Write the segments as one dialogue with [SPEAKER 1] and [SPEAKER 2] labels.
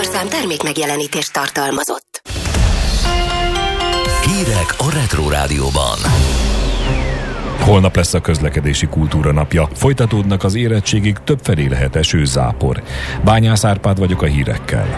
[SPEAKER 1] műsorszám termék megjelenítést tartalmazott.
[SPEAKER 2] Hírek a Retro Rádióban.
[SPEAKER 3] Holnap lesz a közlekedési kultúra napja. Folytatódnak az érettségig, többfelé lehet eső, zápor. Bányász Árpád vagyok a hírekkel.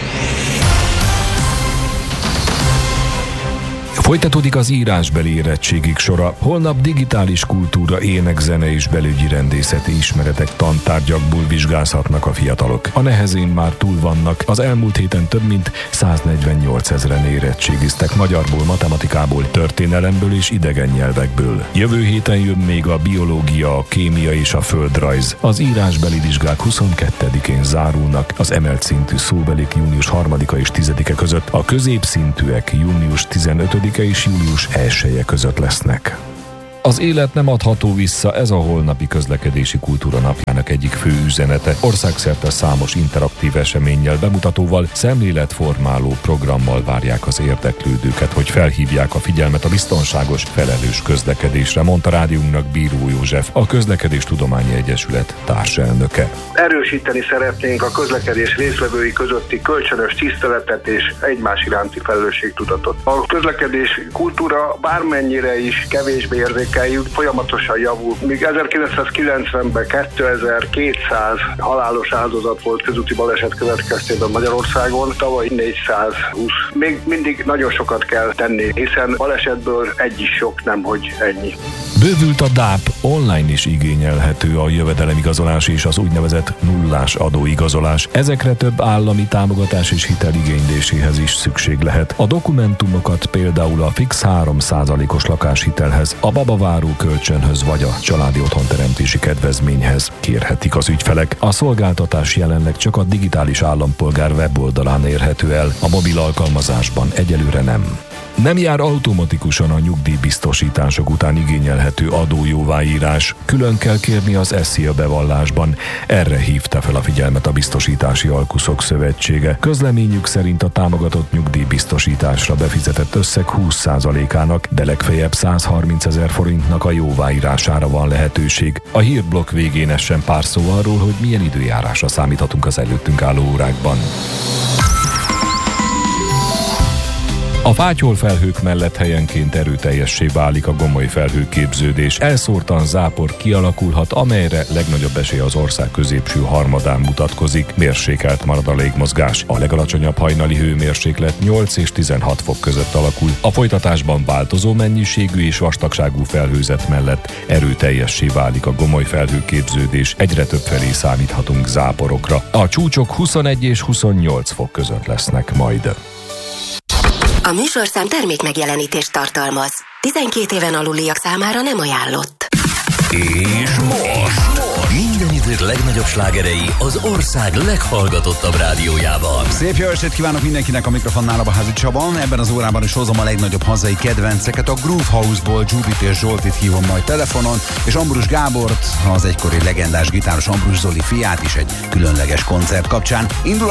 [SPEAKER 3] Folytatódik az írásbeli érettségig sora. Holnap digitális kultúra, ének, zene és belügyi rendészeti ismeretek tantárgyakból vizsgázhatnak a fiatalok. A nehezén már túl vannak. Az elmúlt héten több mint 148 000 érettségiztek magyarból, matematikából, történelemből és idegen nyelvekből. Jövő héten jön még a biológia, a kémia és a földrajz. Az írásbeli vizsgák 22-én zárulnak, az emelt szintű szóbelik június 3-a és 10-e között, a középszintűek június 15 és július 1-e között lesznek. Az élet nem adható vissza, ez a holnapi közlekedési kultúra napjának egyik fő üzenete. Országszerte számos interaktív eseménnyel, bemutatóval, szemléletformáló programmal várják az érdeklődőket, hogy felhívják a figyelmet a biztonságos, felelős közlekedésre, mondta rádiónknak Bíró József, a Közlekedéstudományi Egyesület társelnöke.
[SPEAKER 4] Erősíteni szeretnénk a közlekedés résztvevői közötti kölcsönös tiszteletet és egymás iránti felelősségtudatot. A közlekedés kultúra bármennyire is kevésbé érzékeny, folyamatosan javul. Míg 1990-ben 2200 halálos áldozat volt közúti baleset következtében Magyarországon, tavaly 420. Még mindig nagyon sokat kell tenni, hiszen balesetből egy is sok, nemhogy ennyi.
[SPEAKER 3] Bővült a DAP, online is igényelhető a jövedelemigazolás és az úgynevezett nullás adóigazolás. Ezekre több állami támogatás és hiteligényléséhez is szükség lehet. A dokumentumokat például a fix 3%-os lakáshitelhez, a babaváró kölcsönhöz vagy a családi otthonteremtési kedvezményhez kérhetik az ügyfelek. A szolgáltatás jelenleg csak a digitális állampolgár weboldalán érhető el, a mobil alkalmazásban egyelőre nem. Nem jár automatikusan a nyugdíjbiztosítások után igényelhető adójóváírás. Külön kell kérni az SZIA bevallásban. Erre hívta fel a figyelmet a Biztosítási Alkuszok Szövetsége. Közleményük szerint a támogatott nyugdíjbiztosításra befizetett összeg 20%-ának, de legfeljebb 130 000 forintnak a jóváírására van lehetőség. A hírblokk végén essen pár szó arról, hogy milyen időjárásra számíthatunk az előttünk álló órákban. A fátyol felhők mellett helyenként erőteljessé válik a gomoly felhőképződés. Elszórtan zápor kialakulhat, amelyre legnagyobb esély az ország középső harmadán mutatkozik. Mérsékelt marad a légmozgás. A legalacsonyabb hajnali hőmérséklet 8 és 16 fok között alakul. A folytatásban változó mennyiségű és vastagságú felhőzet mellett erőteljessé válik a gomoly felhőképződés. Egyre több felé számíthatunk záporokra. A csúcsok 21 és 28 fok között lesznek majd.
[SPEAKER 1] A műsorszám termék megjelenítést tartalmaz. 12 éven aluliak számára nem ajánlott.
[SPEAKER 2] És most minden idők legnagyobb slágerei az ország leghallgatottabb rádiójában.
[SPEAKER 5] Szép jó estét kívánok mindenkinek, a mikrofonnál a Házi Csaba. Ebben az órában is hozom a legnagyobb hazai kedvenceket. A Groove House-ból Judit és Zsoltit hívom majd telefonon, és Ambrus Gábort, az egykori legendás gitáros Ambrus Zoli fiát is egy különleges koncert kapcsán. Indul